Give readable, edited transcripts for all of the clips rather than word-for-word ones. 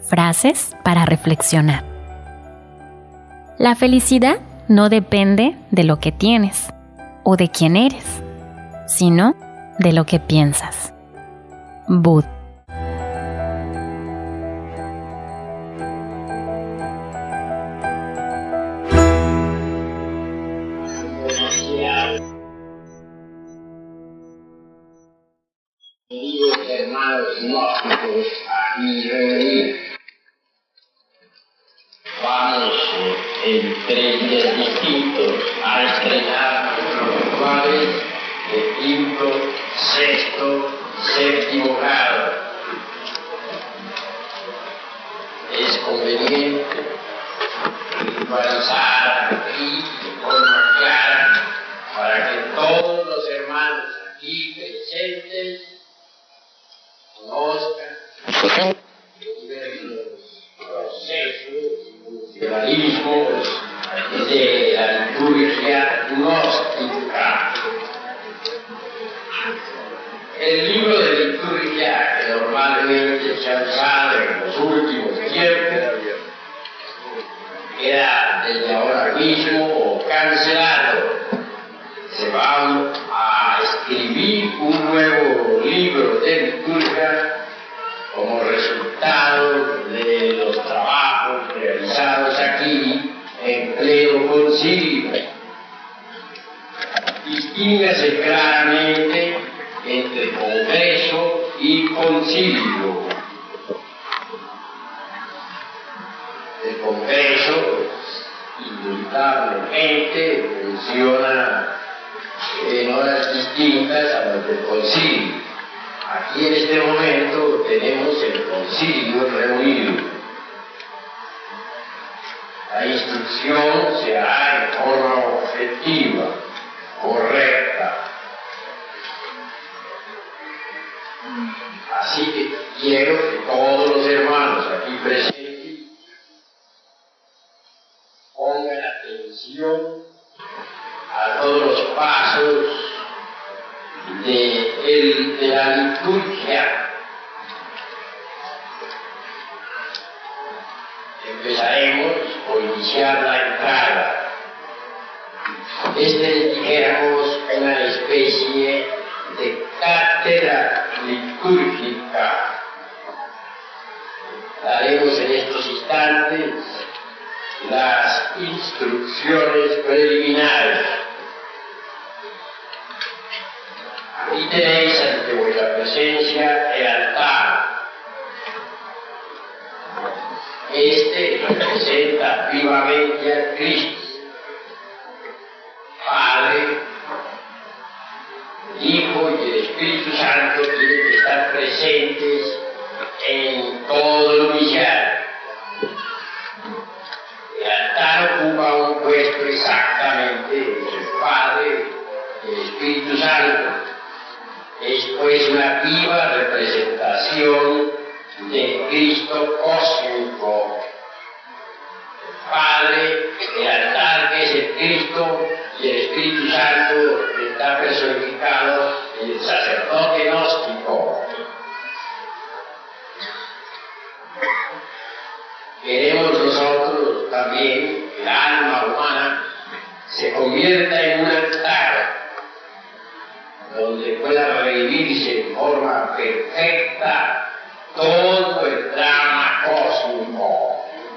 Frases para reflexionar. La felicidad no depende de lo que tienes o de quién eres, sino de lo que piensas. Bud. Queridos hermanos gnósticos aquí reunidos, vamos en 3 días distintos a estrenar los cuales de quinto, sexto, séptimo grado. Es conveniente visualizar aquí de forma clara para que todos los hermanos aquí presentes conozcan diversos procesos y funcionalismos de la liturgia gnóstica. El libro de liturgia que normalmente se ha usado en los últimos tiempos queda desde ahora mismo cancelado. Se va a escribir un nuevo libro de liturgia como resultado de los trabajos realizados aquí en pleno concilio. Distínguase claramente entre congreso y concilio. El congreso indudablemente funciona en horas distintas a las del concilio. Aquí en este momento tenemos el concilio reunido. La instrucción se hará en forma objetiva, correcta. Así que quiero que todos los hermanos aquí presentes pongan atención a todos los pasos de la liturgia. Empezaremos por iniciar la entrada. Dijéramos, una especie de cátedra litúrgica. Daremos en estos instantes las instrucciones preliminares. Aquí tenéis ante vuestra presencia el altar. Este representa vivamente a Cristo, Padre, Hijo y el Espíritu Santo tienen que estar presentes en todo el noviciado. El altar ocupa un puesto exactamente entre el Padre y el Espíritu Santo. Es pues una viva representación de Cristo cósmico. El Padre, el altar que es el Cristo, y el Espíritu Santo está personificado en el sacerdote gnóstico. Queremos nosotros también que el alma humana se convierta en un altar donde pueda revivirse en forma perfecta todo el drama cósmico.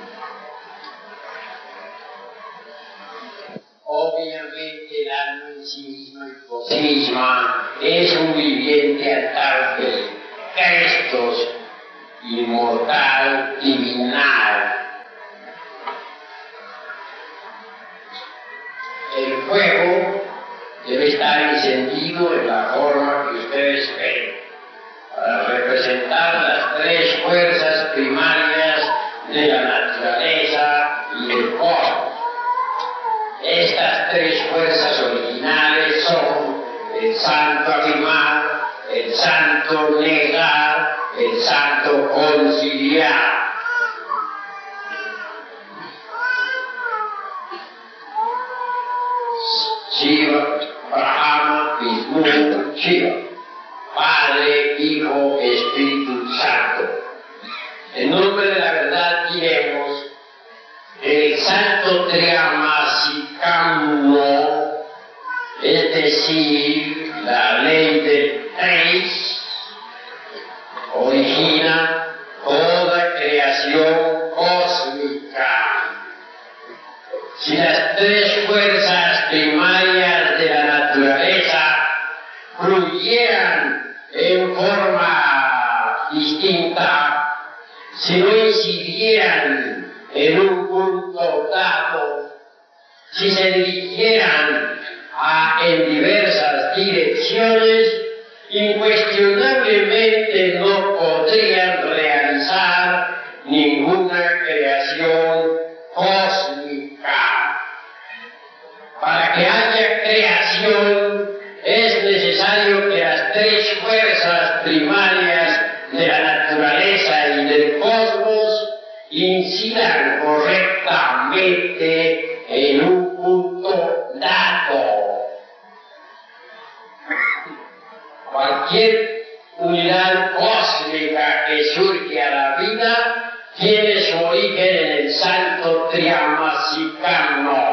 Obviamente el alma en sí misma y por sí misma es un viviente altar de Cristos inmortal, divinal. El fuego debe estar encendido en la forma que ustedes ven, para representar las 3 fuerzas primarias de la naturaleza y del cosmos. Estas 3 fuerzas originales son el santo afirmar, el santo negar, el santo conciliar. Shiva, Brahma, Vishnu, Shiva, Padre, Hijo, Espíritu Santo. En nombre de la verdad imaginemos el salto triamasicano, es decir, la ley del 3, origina toda creación cósmica. Si las tres fuerzas primarias de la naturaleza fluyeran en forma distinta, si no incidieran en un punto dado, si se dirigieran en diversas direcciones, incuestionablemente no podrían realizar ninguna creación cósmica. Para que haya creación es necesario que las tres fuerzas primarias de la naturaleza y del cosmos incidan correctamente en un punto dado. Cualquier unidad cósmica que surge a la vida tiene su origen en el salto triamasicano.